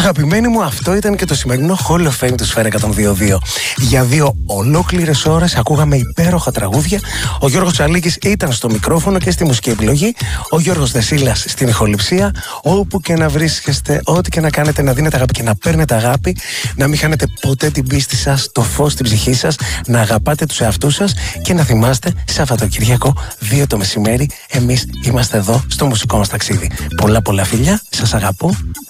Αγαπημένοι μου, αυτό ήταν και το σημερινό Hall of Fame του Sfera 102.2. Για 2 ολόκληρες ώρες ακούγαμε υπέροχα τραγούδια. Ο Γιώργος Τσαλίκης ήταν στο μικρόφωνο και στη μουσική επιλογή. Ο Γιώργος Δεσίλας στην ηχοληψία. Όπου και να βρίσκεστε, ό,τι και να κάνετε, να δίνετε αγάπη και να παίρνετε αγάπη. Να μην χάνετε ποτέ την πίστη σας, το φως στην ψυχή σας. Να αγαπάτε τους εαυτούς σας και να θυμάστε, Σαββατοκύριακο 2 το μεσημέρι, εμείς είμαστε εδώ στο μουσικό μας ταξίδι. Πολλά φιλιά, σας αγαπώ.